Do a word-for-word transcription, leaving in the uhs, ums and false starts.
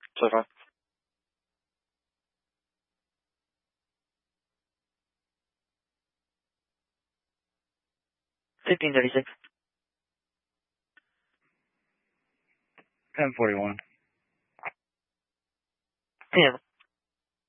So far. Fifteen thirty six. ten forty one. Yeah.